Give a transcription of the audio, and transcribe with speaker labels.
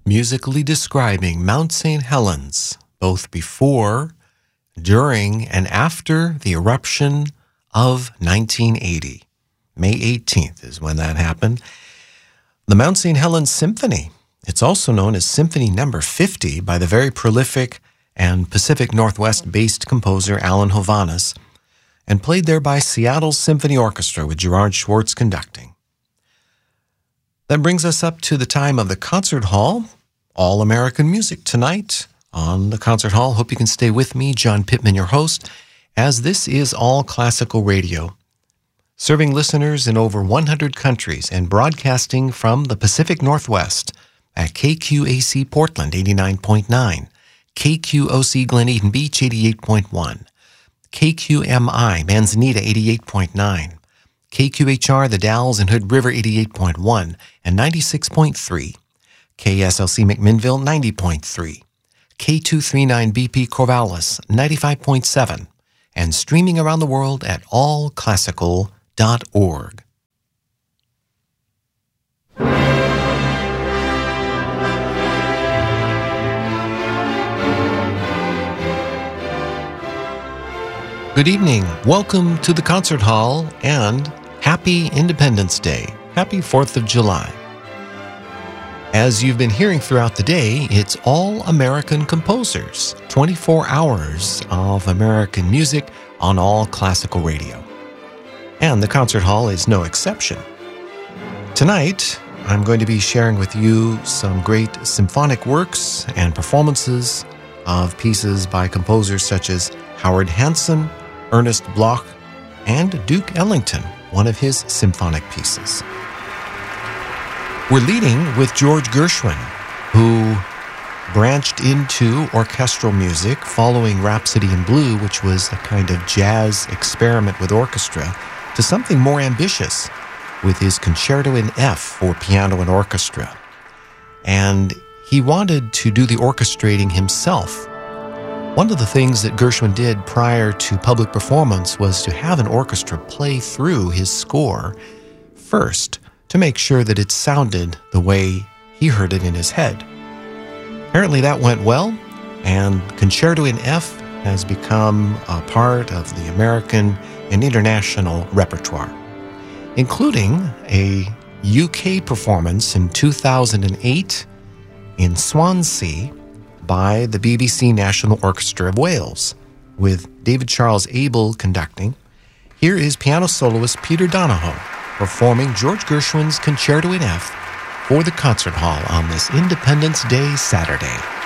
Speaker 1: musically describing Mount St. Helens, both before, during, and after the eruption of 1980. May 18th is when that happened. The Mount St. Helens Symphony. It's also known as Symphony Number 50 by the very prolific and Pacific Northwest-based composer Alan Hovhaness, and played there by Seattle's Symphony Orchestra with Gerard Schwartz conducting. That brings us up to the time of the concert hall. All American music tonight on the concert hall. Hope you can stay with me, John Pittman, your host, as this is All Classical Radio, serving listeners in over 100 countries and broadcasting from the Pacific Northwest at KQAC Portland 89.9, KQOC Glen Eden Beach 88.1, KQMI Manzanita 88.9, KQHR The Dalles and Hood River 88.1 and 96.3, KSLC McMinnville 90.3, K239BP Corvallis 95.7, and streaming around the world at allclassical.org. Good evening. Welcome to the concert hall and happy Independence Day. Happy 4th of July. As you've been hearing throughout the day, it's all American composers. 24 hours of American music on All Classical Radio. And the concert hall is no exception. Tonight, I'm going to be sharing with you some great symphonic works and performances of pieces by composers such as Howard Hanson, Ernest Bloch, and Duke Ellington, one of his symphonic pieces. We're leading with George Gershwin, who branched into orchestral music following Rhapsody in Blue, which was a kind of jazz experiment with orchestra, to something more ambitious with his Concerto in F for piano and orchestra. And he wanted to do the orchestrating himself. One of the things that Gershwin did prior to public performance was to have an orchestra play through his score first to make sure that it sounded the way he heard it in his head. Apparently that went well, and Concerto in F has become a part of the American and international repertoire, including a UK performance in 2008 in Swansea by the BBC National Orchestra of Wales, with David Charles Abel conducting. Here is piano soloist Peter Donahoe performing George Gershwin's Concerto in F for the concert hall on this Independence Day Saturday.